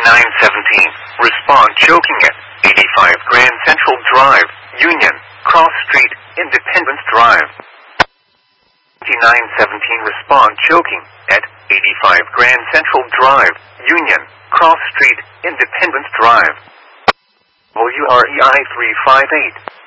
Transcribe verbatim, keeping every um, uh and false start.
nine seventeen, respond choking at eighty-five Grand Central Drive, Union, Cross Street, Independence Drive. nine seventeen, respond choking at eighty-five Grand Central Drive, Union, Cross Street, Independence Drive. W R E I three five eight.